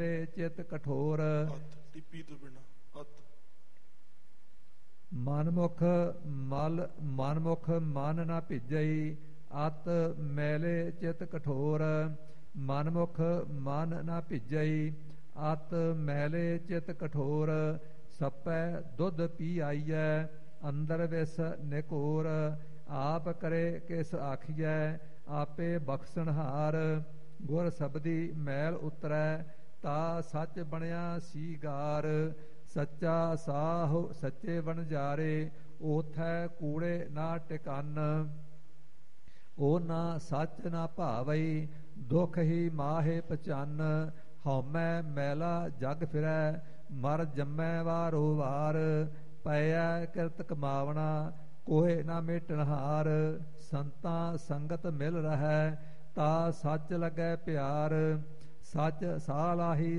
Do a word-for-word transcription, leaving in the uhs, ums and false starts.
ਚਿਤ ਕਠੋਰ। ਅਤ ਟਿੱਪੀ ਤੋਂ ਬਿਨਾ ਅਤ। ਮਨਮੁਖ ਮਲ ਮਨਮੁਖ ਮਨ ਨਾ ਭਿਜਈ, ਅਤ ਮੈਲੇ ਚਿਤ ਕਠੋਰ। ਮਨਮੁਖ ਮਨ ਨਾ ਭਿਜਈ, ਅਤ ਮੈਲੇ ਚਿਤ ਕਠੋਰ। ਸਪੈ ਦੁੱਧ ਪੀ ਆਈਐ, ਅੰਦਰ ਵਿਸ ਨਿਕੋਰ। ਆਪ ਕਰੇ ਕਿਸ ਆਖੀਐ, ਆਪੇ ਬਖਸ਼ਣਹਾਰ। ਗੁਰ ਸਬਦੀ ਮੈਲ ਉਤਰੈ, ਤਾ ਸੱਚ ਬਣਿਆ ਸੀਗਾਰ। ਸੱਚਾ ਸਾਹੁ ਸੱਚੇ ਵਣਜਾਰੇ, ਓਥੈ ਕੂੜੇ ਨਾ ਟਿਕੰਨ। ਓ ਨਾ ਸੱਚ ਨਾ ਭਾਵਈ, ਦੁਖ ਹੀ ਮਾਹੇ ਪਚੰਨ। ਹਉਮੈ ਮੈਲਾ ਜਗ ਫਿਰੈ, ਮਰ ਜੰਮੈ ਵਾਰੋ ਵਾਰ। ਪਇਐ ਕਿਰਤ ਕਮਾਵਣਾ, ਕੋਇ ਨਾ ਮੇਟਣਹਾਰ। ਸੰਤਾਂ ਸੰਗਤ ਮਿਲ ਰਹੈ, ਤਾ ਸੱਚ ਲੱਗੈ ਪਿਆਰ। ਸੱਚ ਸਾਲਾਹੀ